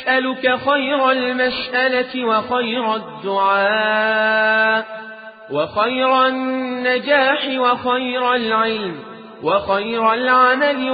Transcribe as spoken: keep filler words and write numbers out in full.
نسألك خير المسألة وخير الدعاء وخير النجاح وخير العلم وخير العمل